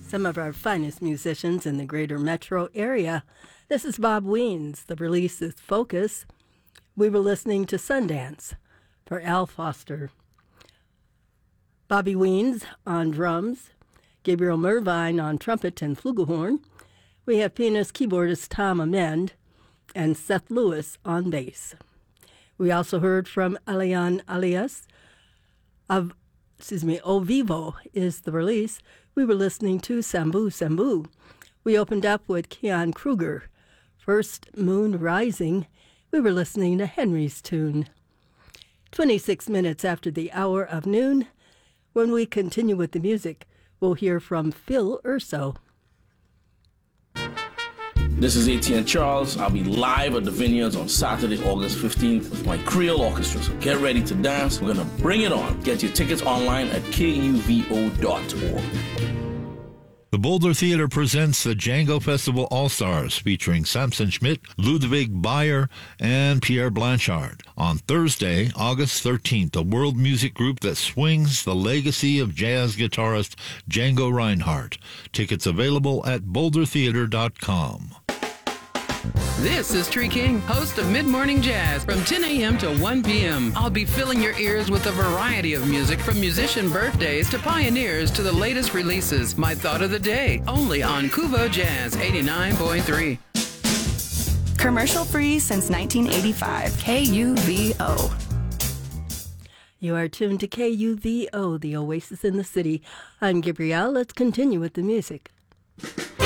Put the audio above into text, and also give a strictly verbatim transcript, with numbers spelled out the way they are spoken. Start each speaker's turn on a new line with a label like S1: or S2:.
S1: some of our finest musicians in the greater metro area. This is Bob Weens. The release is Focus. We were listening to Sundance for Al Foster. Bobby Weens on drums, Gabriel Mervine on trumpet and flugelhorn. We have pianist keyboardist Tom Amend and Seth Lewis on bass. We also heard from Elian Alias of, excuse me, O Vivo is the release. We were listening to Sambu Sambu. We opened up with Keon Kruger. First Moon Rising. We were listening to Henry's tune. twenty-six minutes after the hour of noon. When we continue with the music, we'll hear from Phil Urso.
S2: This is A T N Charles. I'll be live at the Vineyards on Saturday, August fifteenth with my Creole Orchestra. So get ready to dance. We're going to bring it on. Get your tickets online at K U V O dot org.
S3: The Boulder Theater presents the Django Festival All-Stars featuring Samson Schmidt, Ludwig Bayer, and Pierre Blanchard. On Thursday, August thirteenth, a world music group that swings the legacy of jazz guitarist Django Reinhardt. Tickets available at boulder theater dot com.
S4: This is Tree King, host of Mid-Morning Jazz from ten a.m. to one p.m. I'll be filling your ears with a variety of music from musician birthdays to pioneers to the latest releases. My thought of the day, only on Kuvo Jazz eighty-nine point three.
S5: Commercial free since nineteen eighty-five. K U V O.
S1: You are tuned to K U V O, the Oasis in the City. I'm Gabrielle. Let's continue with the music.